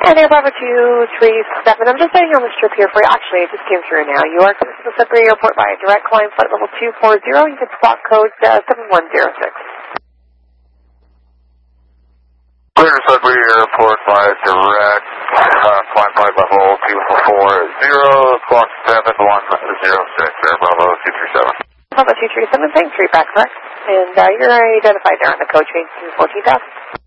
And Air Bravo 237, I'm just setting on this trip here for you. Actually, it just came through now. You are connected to the Sudbury Airport by a direct climb flight level 240. You can spot code 7106. Clear to Sudbury Airport by direct climb flight level 240, clock 7106, Air Bravo 237. Bravo 237, thanks, read back, correct? And you're identified there on the code train 14,000.